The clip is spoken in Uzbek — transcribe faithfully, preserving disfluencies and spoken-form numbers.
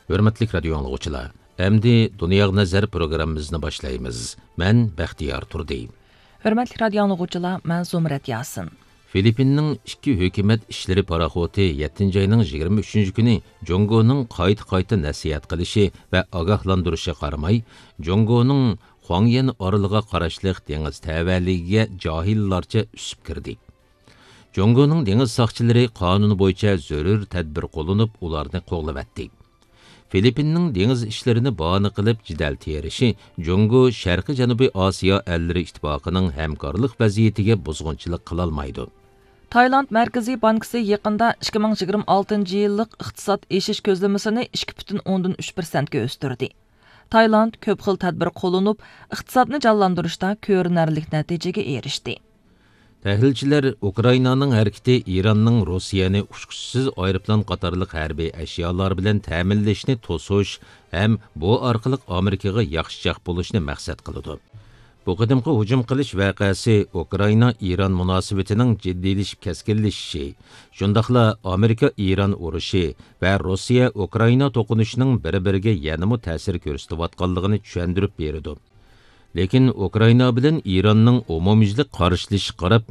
Hürmetlik radyo anlıqçılar, endi Dünya Nazar programımızını başlayımız. Ben Bəxtiyar Turdi. Hürmetlik radyo anlıqçılar, ben Zumrat Yasin. Filipinning ikki hökumət işləri paraxoti yettinchi ayının yigirma uchinchi kuni Jongoning qayta-qayta nasihat qilishi va ogohlantirishi qaramay, Jongoning Huangyan oroliga qarashliq dengiz tavalligiga johillarcha usib kirdi. Jongoning dengiz soqchilari qonuni bo'yicha zarur tadbir qo'llanib, ularni qo'g'lavatdi. Filipinning dengiz ishlarini bahona qilib jidal terishi Jongo Sharqiy Janubiy Osiyo ellari ittifoqining hamkorlik vaziyatiga buzg'unchilik qila olmaydi. Tayland Markaziy Bankisi yaqında ikki ming yigirma oltinchi yillik iqtisod eshish ko'zlamasini ikki butun o'ndan uch persent ga o'stirdi. Tayland ko'p xil tadbir qo'llanib, iqtisodni jonlantirishda ko'rinarli natijaga erishdi. Tahlilchilar Ukrainaning harakati Iranning Rossiyani uçqushsiz aeroplan qatorliq harbiy ashyolar bilan ta'minlashni to'sish ham bu orqali Amerikaga yaxshi bo'lishni maqsad qiladi. Bu qadimgi hujum qilish voqeasi Ukraina-Iran munosabatining jiddiylashib keskinlashishi, shundaqla Amerika-Iran urushi va Rossiya-Ukraina to'qinishining bir-biriga yanada ta'sir ko'rsatayotganligini tushuntirib beradi. Lekin Ukraina bilan Iranning umumyuzlik qarshilashib qarab